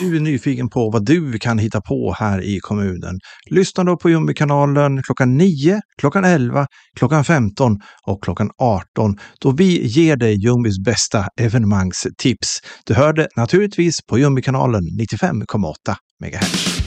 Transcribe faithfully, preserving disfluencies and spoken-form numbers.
du är nyfiken på vad du kan hitta på här i kommunen, lyssna då på Jumbikanalen klockan nio, klockan elva, klockan femton och klockan arton då vi ger dig Jumbis bästa evenemangstips. Du hörde naturligtvis på Jumbikanalen nittiofem komma åtta megahertz.